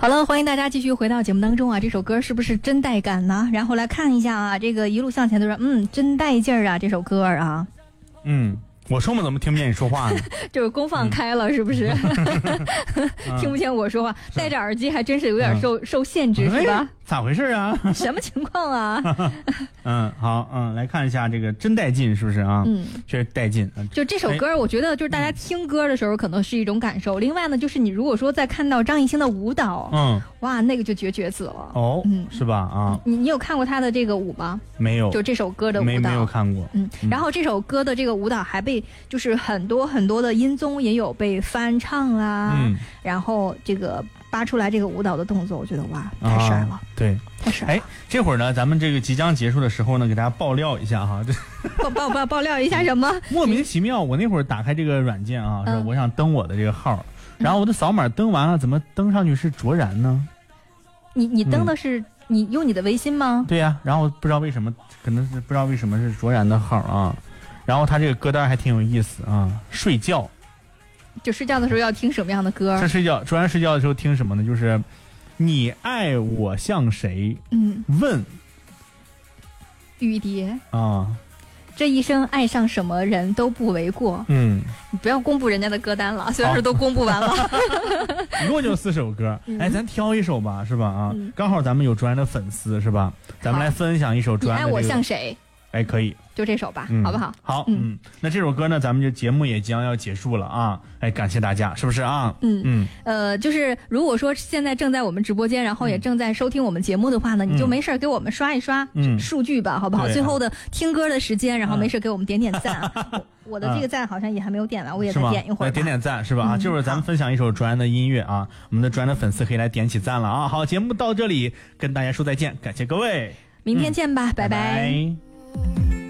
好了，欢迎大家继续回到节目当中啊！这首歌是不是真带感呢？然后来看一下啊，这个一路向前都说，真带劲儿啊！这首歌啊， 我说嘛，怎么听不见你说话呢？ 就是功放开了，是不是？听不见我说话，戴着耳机还真是有点受限制，是吧？ 咋回事啊？ 什么情况啊？ 好，来看一下这个真带劲，是不是啊？确实带劲。 就这首歌，我觉得就是大家听歌的时候可能是一种感受。另外呢，就是你如果说再看到张艺兴的舞蹈，哇，那个就绝子了。 哦，是吧？啊， 你有看过他的这个舞吗？ 没有， 就这首歌的舞蹈没有看过。 然后这首歌的这个舞蹈还被就是很多的音综也有被翻唱啦，然后这个扒出来这个舞蹈的动作，我觉得哇，太帅了。 对， 太帅了。 这会儿呢，咱们这个即将结束的时候呢，给大家爆料一下哈， 爆料一下什么？ 莫名其妙，我那会儿打开这个软件啊，说我想登我的这个号，然后我的扫码登完了，怎么登上去是卓然呢？ 你登的是你用你的微信吗？ 对呀，然后不知道为什么，可能是不知道为什么是卓然的号啊。然后他这个歌单还挺有意思啊，睡觉， 就睡觉的时候要听什么样的歌？ 是睡觉，卓然睡觉的时候听什么呢？就是你爱我像谁？问雨蝶啊， 这一生爱上什么人都不为过。你不要公布人家的歌单了，虽然是都公布完了。 一共就4首歌，咱挑一首吧，是吧？啊，刚好咱们有卓然的粉丝，是吧？咱们来分享一首卓然的。 你爱我像谁？ 可以， 就这首吧，好不好？ 好，那这首歌呢，咱们就节目也即将要结束了啊，感谢大家，是不是啊？ 就是如果说现在正在我们直播间，然后也正在收听我们节目的话呢，你就没事给我们刷一刷数据吧，好不好？最后的听歌的时间，然后没事给我们点赞。我的这个赞好像也还没有点完，我也再点一会儿。 点赞是吧？啊，就是咱们分享一首卓然的音乐啊，我们的卓然的粉丝可以来点起赞了啊。好，节目到这里跟大家说再见，感谢各位， 明天见吧，拜拜。